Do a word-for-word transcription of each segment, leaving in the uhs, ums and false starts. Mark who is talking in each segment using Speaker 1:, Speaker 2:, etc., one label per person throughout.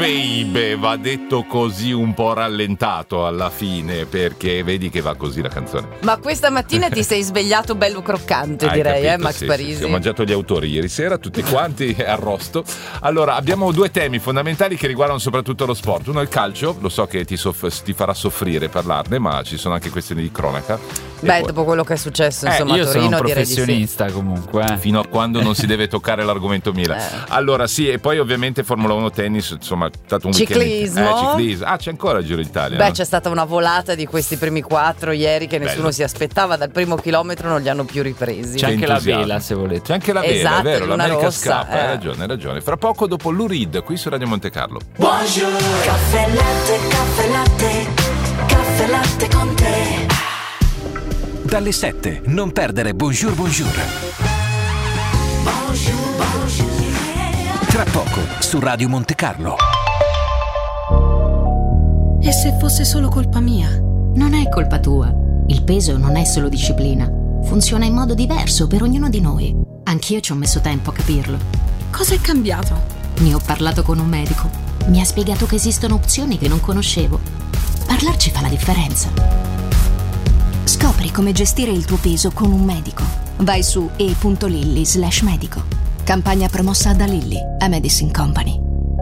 Speaker 1: baby, va detto così un po' rallentato alla fine, perché vedi che va così la canzone.
Speaker 2: Ma questa mattina ti sei svegliato bello croccante,
Speaker 1: Hai
Speaker 2: direi,
Speaker 1: capito,
Speaker 2: eh Max
Speaker 1: sì,
Speaker 2: Parisi?
Speaker 1: Sì, sì. Ho mangiato gli autori ieri sera, tutti quanti arrosto. Allora, abbiamo due temi fondamentali che riguardano soprattutto lo sport. Uno è il calcio, lo so che ti, soff- ti farà soffrire parlarne, ma ci sono anche questioni di cronaca.
Speaker 2: Beh,
Speaker 1: poi...
Speaker 2: dopo quello che è successo, insomma,
Speaker 3: eh, io
Speaker 2: a Torino,
Speaker 3: sono un
Speaker 2: direi di
Speaker 3: professionista
Speaker 2: sì.
Speaker 3: comunque. Eh.
Speaker 1: Fino a quando non si deve toccare l'argomento Milan.
Speaker 2: Eh.
Speaker 1: Allora, sì, e poi ovviamente Formula uno, tennis, insomma, è stato un
Speaker 2: Ciclismo.
Speaker 1: weekend. Eh, ciclismo. Ah, c'è ancora il Giro d'Italia.
Speaker 2: Beh,
Speaker 1: no?
Speaker 2: c'è stata una volata di questi primi quattro ieri che nessuno
Speaker 1: Bello.
Speaker 2: si aspettava, dal primo chilometro non li hanno più ripresi.
Speaker 3: C'è
Speaker 1: Che
Speaker 3: anche la
Speaker 1: entusiasmo.
Speaker 3: vela, se volete.
Speaker 1: C'è anche la vela,
Speaker 2: Esatto,
Speaker 1: è vero,
Speaker 2: luna
Speaker 1: l'America
Speaker 2: rossa,
Speaker 1: scappa,
Speaker 2: eh.
Speaker 1: hai ragione, hai ragione. Fra poco dopo Lou Reed, qui su Radio Monte Carlo.
Speaker 4: Buongiorno. Caffè latte, caffè latte, caffè latte con te.
Speaker 5: Dalle sette, non perdere Bonjour Bonjour.
Speaker 4: Bonjour, bonjour.
Speaker 5: Tra poco, su Radio Monte Carlo.
Speaker 6: E se fosse solo colpa mia?
Speaker 7: Non è colpa tua. Il peso non è solo disciplina. Funziona in modo diverso per ognuno di noi. Anch'io ci ho messo tempo a capirlo.
Speaker 6: Cosa è cambiato?
Speaker 7: Ne ho parlato con un medico. Mi ha spiegato che esistono opzioni che non conoscevo. Parlarci fa la differenza. Scopri come gestire il tuo peso con un medico. Vai su e punto lilly slash medico. Campagna promossa da Lilly, a Medicine Company.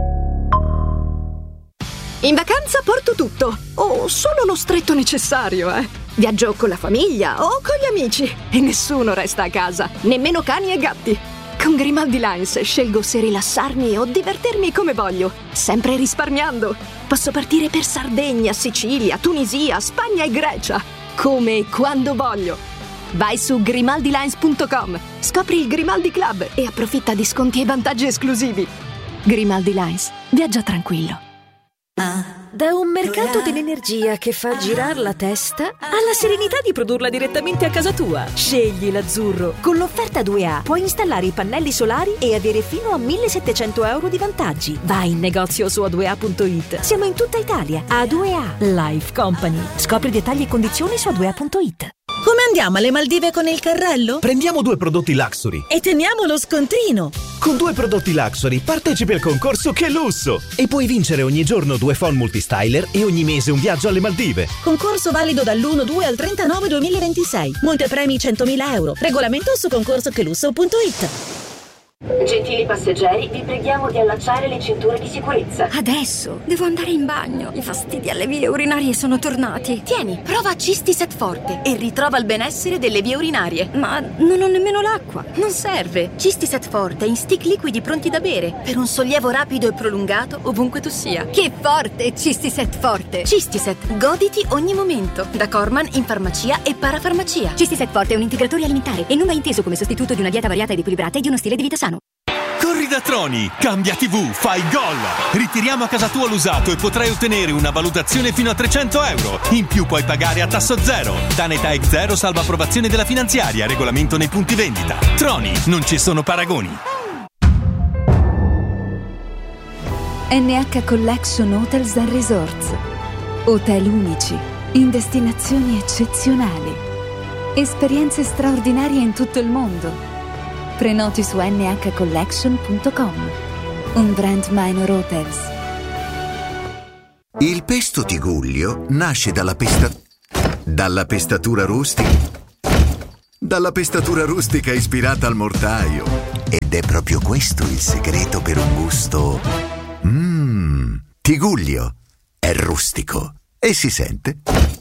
Speaker 8: In vacanza porto tutto, o solo lo stretto necessario, eh. Viaggio con la famiglia o con gli amici e nessuno resta a casa, nemmeno cani e gatti. Con Grimaldi Lines scelgo se rilassarmi o divertirmi come voglio, sempre risparmiando. Posso partire per Sardegna, Sicilia, Tunisia, Spagna e Grecia, come e quando voglio. Vai su grimaldi lines punto com, scopri il Grimaldi Club e approfitta di sconti e vantaggi esclusivi. Grimaldi Lines, viaggia tranquillo.
Speaker 9: Da un mercato dell'energia che fa girare la testa alla serenità di produrla direttamente a casa tua. Scegli l'azzurro. Con l'offerta due A puoi installare i pannelli solari e avere fino a millesettecento euro di vantaggi. Vai in negozio su a due a punto it. Siamo in tutta Italia. A due A Life Company. Scopri dettagli e condizioni su a due a punto it.
Speaker 10: Come andiamo alle Maldive con il carrello?
Speaker 11: Prendiamo due prodotti Luxury
Speaker 10: E teniamo lo scontrino.
Speaker 11: Con due prodotti Luxury partecipi al concorso Che Lusso e puoi vincere ogni giorno due phone multistyler e ogni mese un viaggio alle Maldive.
Speaker 10: Concorso valido dall'uno due al trentanove duemilaventisei. Montepremi centomila euro. Regolamento su concorso che lusso punto it.
Speaker 12: Gentili passeggeri, vi preghiamo di allacciare le cinture di sicurezza.
Speaker 6: Adesso devo andare in bagno. I fastidi alle vie urinarie sono tornati.
Speaker 12: Tieni, prova Cistiset Forte e ritrova il benessere delle vie urinarie.
Speaker 6: Ma non ho nemmeno l'acqua.
Speaker 12: Non serve. Cistiset Forte in stick liquidi pronti da bere per un sollievo rapido e prolungato ovunque tu sia.
Speaker 6: Che forte, Cistiset Forte.
Speaker 12: Cistiset, goditi ogni momento. Da Corman in farmacia e parafarmacia.
Speaker 6: Cistiset Forte è un integratore alimentare e non va inteso come sostituto di una dieta variata ed equilibrata e di uno stile di vita sano.
Speaker 13: Corri da Troni, cambia tivù, fai gol. Ritiriamo a casa tua l'usato e potrai ottenere una valutazione fino a trecento euro. In più puoi pagare a tasso zero. Tanetà X zero salva approvazione della finanziaria, regolamento nei punti vendita. Troni, non ci sono paragoni.
Speaker 14: N H Collection Hotels and Resorts. Hotel unici, in destinazioni eccezionali. Esperienze straordinarie in tutto il mondo. Prenoti su n h collection punto com. Un brand Minor Hotels.
Speaker 15: Il pesto Tigullio nasce dalla pesta... dalla pestatura rustica... dalla pestatura rustica ispirata al mortaio. Ed è proprio questo il segreto per un gusto... Mmm... Tigullio. È rustico. E si sente...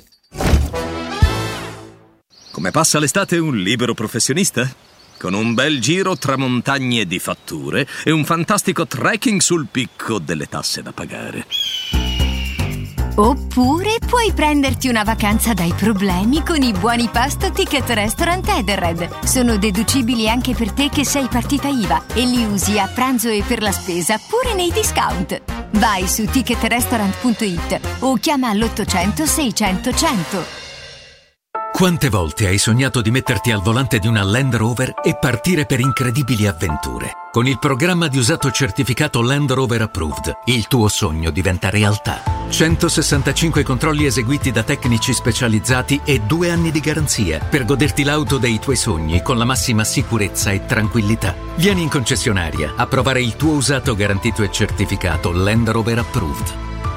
Speaker 16: Come passa l'estate un libero professionista? Con un bel giro tra montagne di fatture e un fantastico trekking sul picco delle tasse da pagare.
Speaker 17: Oppure puoi prenderti una vacanza dai problemi con i buoni pasto Ticket Restaurant Edenred. Sono deducibili anche per te che sei partita I V A e li usi a pranzo e per la spesa pure nei discount. Vai su ticket restaurant punto it o chiama all'ottocento seicento cento.
Speaker 5: Quante volte hai sognato di metterti al volante di una Land Rover e partire per incredibili avventure? Con il programma di usato certificato Land Rover Approved, il tuo sogno diventa realtà. centosessantacinque controlli eseguiti da tecnici specializzati e due anni di garanzia per goderti l'auto dei tuoi sogni con la massima sicurezza e tranquillità. Vieni in concessionaria a provare il tuo usato garantito e certificato Land Rover Approved.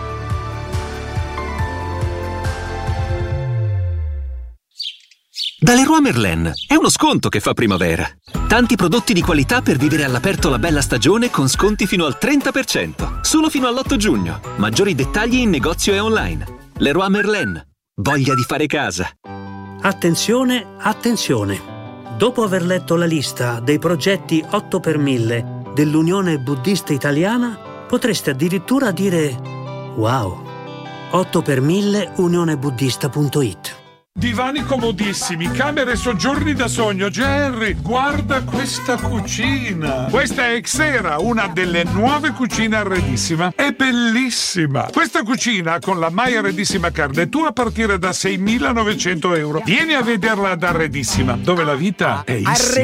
Speaker 3: Da Leroy Merlin è uno sconto che fa primavera. Tanti prodotti di qualità per vivere all'aperto la bella stagione con sconti fino al trenta per cento. Solo fino all'otto giugno. Maggiori dettagli in negozio e online. Leroy Merlin. Voglia di fare casa.
Speaker 18: Attenzione, attenzione. Dopo aver letto la lista dei progetti otto per mille dell'Unione Buddista Italiana, potreste addirittura dire wow. otto per mille unione buddista punto it.
Speaker 19: Divani comodissimi, camere e soggiorni da sogno. Jerry, guarda questa cucina. Questa è Xera, una delle nuove cucine Arredissima. È bellissima. Questa cucina con la mai Arredissima Card è tua a partire da seimilanovecento euro. Vieni a vederla ad Arredissima, dove la vita è